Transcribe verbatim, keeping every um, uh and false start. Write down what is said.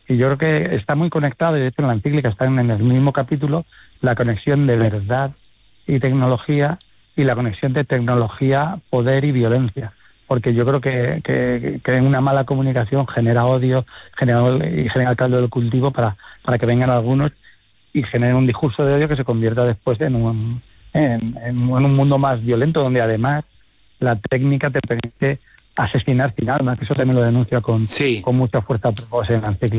Y yo creo que está muy conectado, y de hecho en la encíclica están en el mismo capítulo, la conexión de verdad y tecnología y la conexión de tecnología, poder y violencia. Porque yo creo que, que, que una mala comunicación genera odio, genera, y genera el caldo del cultivo para, para que vengan algunos y generen un discurso de odio que se convierta después en un, en, en un mundo más violento, donde además la técnica te permite asesinar sin alma, que eso también lo denuncia con, Sí. con mucha fuerza en la encíclica.